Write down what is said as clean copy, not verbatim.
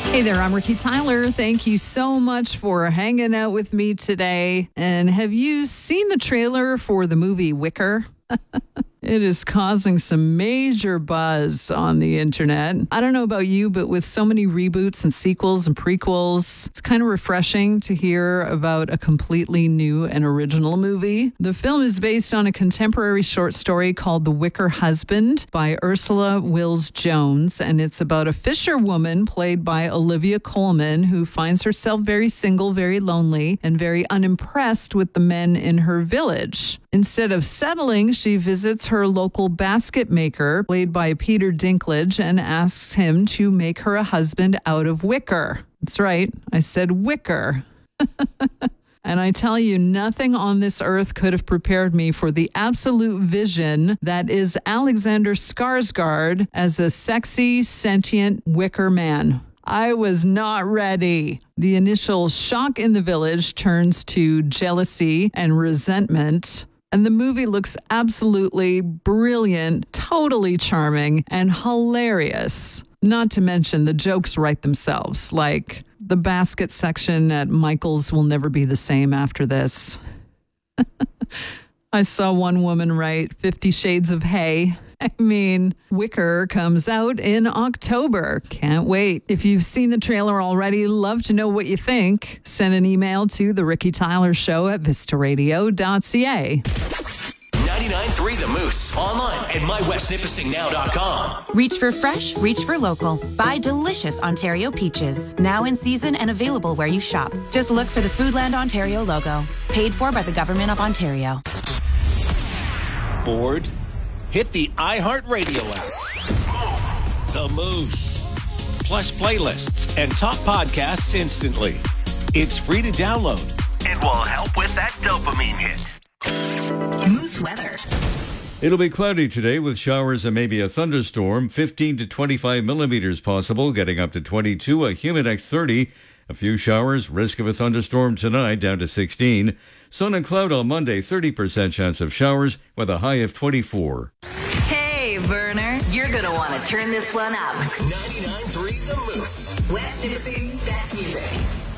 Hey there, I'm Ricky Tyler. Thank you so much for hanging out with me today. And have you seen the trailer for the movie Wicker? It is causing some major buzz on the internet. I don't know about you, but with so many reboots and sequels and prequels, it's kind of refreshing to hear about a completely new and original movie. The film is based on a contemporary short story called The Wicker Husband by Ursula Wills Jones, and it's about a fisherwoman played by Olivia Colman who finds herself very single, very lonely, and very unimpressed with the men in her village. Instead of settling, she visits her local basket maker, played by Peter Dinklage, and asks him to make her a husband out of wicker. That's right, I said wicker. And I tell you, nothing on this earth could have prepared me for the absolute vision that is Alexander Skarsgård as a sexy, sentient wicker man. I was not ready. The initial shock in the village turns to jealousy and resentment. And the movie looks absolutely brilliant, totally charming, and hilarious. Not to mention the jokes write themselves, like the basket section at Michael's will never be the same after this. I saw one woman write 50 Shades of Hay. I mean, Wicker comes out in October. Can't wait. If you've seen the trailer already, love to know what you think. Send an email to The Ricky Tyler Show at vistaradio.ca. 99.3 The Moose. Online at mywestnipissingnow.com. Reach for fresh, reach for local. Buy delicious Ontario peaches. Now in season and available where you shop. Just look for the Foodland Ontario logo. Paid for by the Government of Ontario. Bored? Hit the iHeartRadio app. The Moose. Plus playlists and top podcasts instantly. It's free to download. It will help with that dopamine hit. Moose weather. It'll be cloudy today with showers and maybe a thunderstorm. 15 to 25 millimeters possible, getting up to 22. A Humidex 30. A few showers, risk of a thunderstorm tonight, down to 16. Sun and cloud on Monday, 30% chance of showers with a high of 24. Hey, Werner, you're going to want to turn this one up. 99.3 The Moose. West Nipissing's best music.